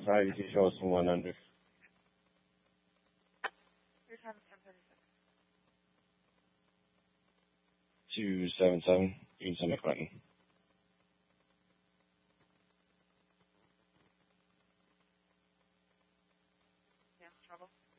Sorry, you show us 1 under. Your time is 10:36. 277, Green Summit, Clinton. Sam's trouble.